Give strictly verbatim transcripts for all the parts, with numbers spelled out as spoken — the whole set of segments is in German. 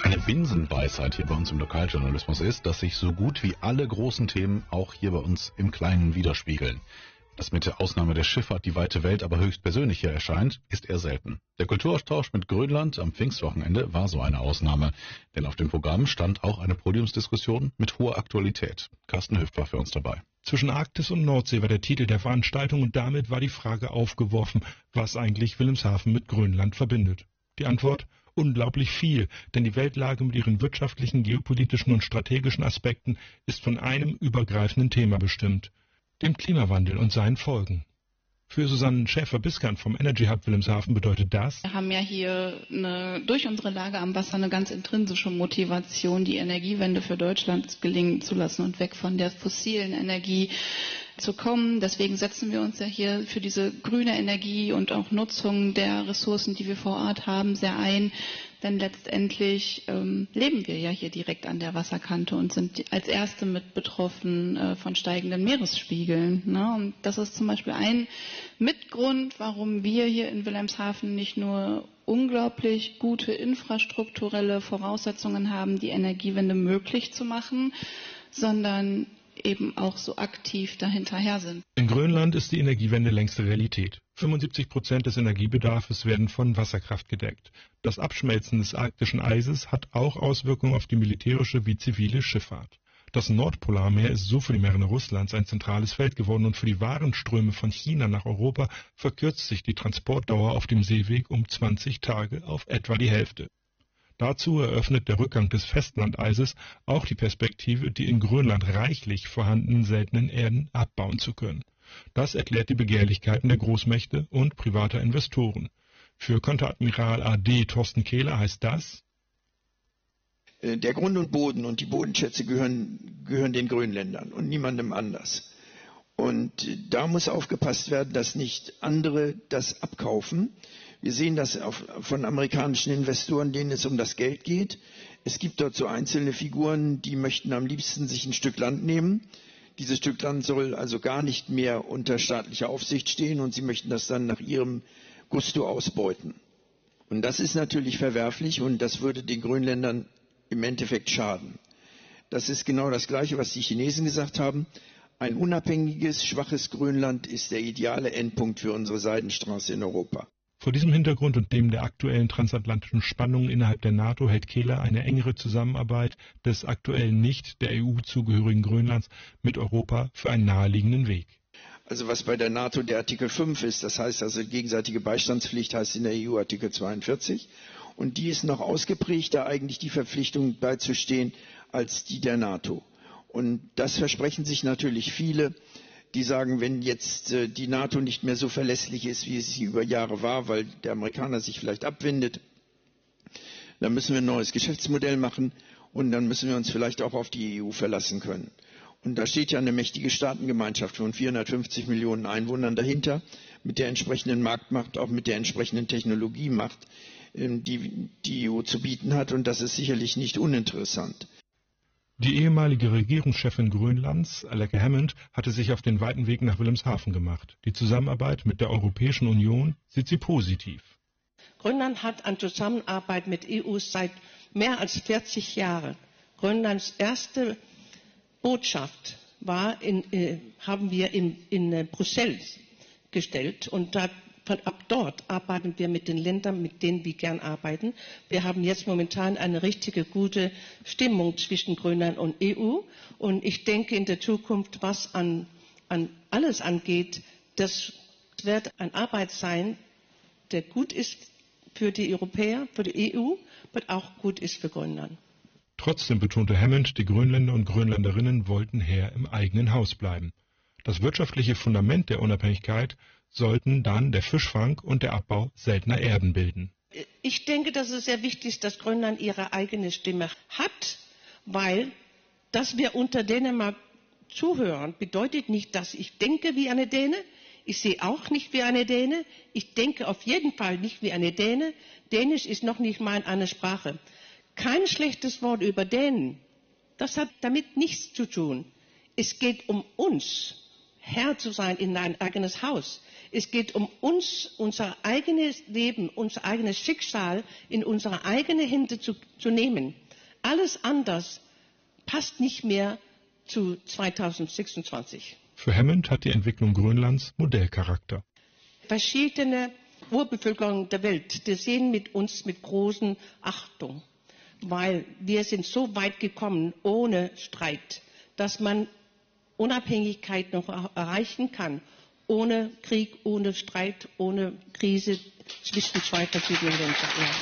Eine Binsenweisheit hier bei uns im Lokaljournalismus ist, dass sich so gut wie alle großen Themen auch hier bei uns im Kleinen widerspiegeln. Dass mit der Ausnahme der Schifffahrt die weite Welt aber höchstpersönlich hier erscheint, ist eher selten. Der Kulturaustausch mit Grönland am Pfingstwochenende war so eine Ausnahme, denn auf dem Programm stand auch eine Podiumsdiskussion mit hoher Aktualität. Carsten Hüft war für uns dabei. Zwischen Arktis und Nordsee war der Titel der Veranstaltung und damit war die Frage aufgeworfen, was eigentlich Wilhelmshaven mit Grönland verbindet. Die Antwort? Unglaublich viel, denn die Weltlage mit ihren wirtschaftlichen, geopolitischen und strategischen Aspekten ist von einem übergreifenden Thema bestimmt, dem Klimawandel und seinen Folgen. Für Susanne Schäfer-Biskant vom Energy Hub Wilhelmshaven bedeutet das: Wir haben ja hier eine, durch unsere Lage am Wasser eine ganz intrinsische Motivation, die Energiewende für Deutschland gelingen zu lassen und weg von der fossilen Energie zu kommen. Deswegen setzen wir uns ja hier für diese grüne Energie und auch Nutzung der Ressourcen, die wir vor Ort haben, sehr ein. Denn letztendlich ähm, leben wir ja hier direkt an der Wasserkante und sind als Erste mit betroffen äh, von steigenden Meeresspiegeln. Ne? Und das ist zum Beispiel ein Mitgrund, warum wir hier in Wilhelmshaven nicht nur unglaublich gute infrastrukturelle Voraussetzungen haben, die Energiewende möglich zu machen, sondern eben auch so aktiv dahinterher sind. In Grönland ist die Energiewende längst Realität. fünfundsiebzig Prozent des Energiebedarfs werden von Wasserkraft gedeckt. Das Abschmelzen des arktischen Eises hat auch Auswirkungen auf die militärische wie zivile Schifffahrt. Das Nordpolarmeer ist so für die Meere Russlands ein zentrales Feld geworden und für die Warenströme von China nach Europa verkürzt sich die Transportdauer auf dem Seeweg um zwanzig Tage auf etwa die Hälfte. Dazu eröffnet der Rückgang des Festlandeises auch die Perspektive, die in Grönland reichlich vorhandenen seltenen Erden abbauen zu können. Das erklärt die Begehrlichkeiten der Großmächte und privater Investoren. Für Konteradmiral A D Thorsten Kehler heißt das: Der Grund und Boden und die Bodenschätze gehören, gehören den Grönländern und niemandem anders. Und da muss aufgepasst werden, dass nicht andere das abkaufen. Wir sehen das auf, von amerikanischen Investoren, denen es um das Geld geht. Es gibt dort so einzelne Figuren, die möchten am liebsten sich ein Stück Land nehmen. Dieses Stück Land soll also gar nicht mehr unter staatlicher Aufsicht stehen und sie möchten das dann nach ihrem Gusto ausbeuten. Und das ist natürlich verwerflich und das würde den Grönländern im Endeffekt schaden. Das ist genau das Gleiche, was die Chinesen gesagt haben. Ein unabhängiges, schwaches Grönland ist der ideale Endpunkt für unsere Seidenstraße in Europa. Vor diesem Hintergrund und dem der aktuellen transatlantischen Spannungen innerhalb der NATO hält Kehler eine engere Zusammenarbeit des aktuell nicht der E U zugehörigen Grönlands mit Europa für einen naheliegenden Weg. Also was bei der NATO der Artikel fünf ist, das heißt also gegenseitige Beistandspflicht, heißt in der E U Artikel zweiundvierzig. Und die ist noch ausgeprägter, eigentlich die Verpflichtung beizustehen, als die der NATO. Und das versprechen sich natürlich viele, die sagen, wenn jetzt äh, die NATO nicht mehr so verlässlich ist, wie es sie über Jahre war, weil der Amerikaner sich vielleicht abwendet, dann müssen wir ein neues Geschäftsmodell machen und dann müssen wir uns vielleicht auch auf die E U verlassen können. Und da steht ja eine mächtige Staatengemeinschaft von vierhundertfünfzig Millionen Einwohnern dahinter, mit der entsprechenden Marktmacht, auch mit der entsprechenden Technologiemacht, ähm, die die E U zu bieten hat. Und das ist sicherlich nicht uninteressant. Die ehemalige Regierungschefin Grönlands, Aleqa Hammond, hatte sich auf den weiten Weg nach Wilhelmshaven gemacht. Die Zusammenarbeit mit der Europäischen Union sieht sie positiv. Grönland hat an Zusammenarbeit mit E U seit mehr als vierzig Jahren. Grönlands erste Botschaft war in, äh, haben wir in, in äh, Brüssel gestellt und da Von ab dort arbeiten wir mit den Ländern, mit denen wir gern arbeiten. Wir haben jetzt momentan eine richtige gute Stimmung zwischen Grönland und E U. Und ich denke in der Zukunft, was an, an alles angeht, das wird eine Arbeit sein, der gut ist für die Europäer, für die E U, aber auch gut ist für Grönland. Trotzdem betonte Hammond, die Grönländer und Grönländerinnen wollten her im eigenen Haus bleiben. Das wirtschaftliche Fundament der Unabhängigkeit sollten dann der Fischfang und der Abbau seltener Erden bilden. Ich denke, dass es sehr wichtig ist, dass Grönland ihre eigene Stimme hat, weil, dass wir unter Dänemark zuhören, bedeutet nicht, dass ich denke wie eine Däne. Ich sehe auch nicht wie eine Däne. Ich denke auf jeden Fall nicht wie eine Däne. Dänisch ist noch nicht mal eine Sprache. Kein schlechtes Wort über Dänen. Das hat damit nichts zu tun. Es geht um uns, Herr zu sein in ein eigenes Haus. Es geht um uns, unser eigenes Leben, unser eigenes Schicksal in unsere eigenen Hände zu, zu nehmen. Alles anders passt nicht mehr zu zweitausendsechsundzwanzig. Für Hammond hat die Entwicklung Grönlands Modellcharakter. Verschiedene Urbevölkerungen der Welt, die sehen mit uns mit großen Achtung, weil wir sind so weit gekommen ohne Streit, dass man Unabhängigkeit noch erreichen kann, ohne Krieg, ohne Streit, ohne Krise zwischen zwei verschiedenen Ländern.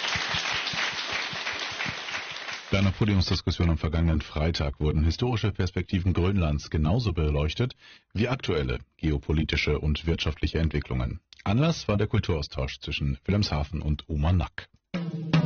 Bei einer Podiumsdiskussion am vergangenen Freitag wurden historische Perspektiven Grönlands genauso beleuchtet wie aktuelle geopolitische und wirtschaftliche Entwicklungen. Anlass war der Kulturaustausch zwischen Wilhelmshaven und Uummannaq.